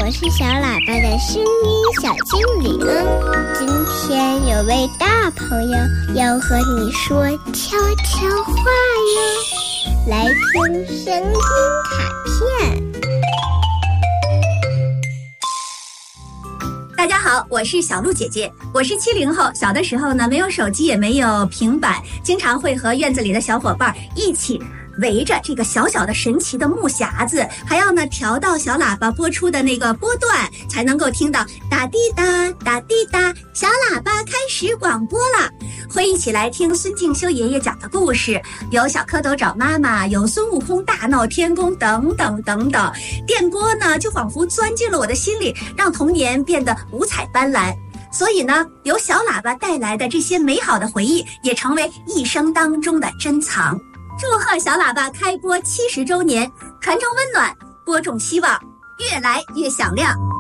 是小喇叭的声音小精灵。今天有位大朋友要和你说悄悄话哟，来听声音卡片。 大家好，我是小鹿姐姐，我是70后。小的时候呢，没有手机也没有平板，经常会和院子里的小伙伴一起围着这个小小的神奇的木匣子，还要呢调到小喇叭播出的那个波段，才能够听到哒滴哒哒滴哒，小喇叭开始广播了。会一起来听孙敬修爷爷讲的故事，有小蝌蚪找妈妈，有孙悟空大闹天宫，等等等等。电波呢就仿佛钻进了我的心里，让童年变得五彩斑斓。所以呢，由小喇叭带来的这些美好的回忆，也成为一生当中的珍藏。祝贺小喇叭开播70周年，传承温暖，播种希望，越来越响亮。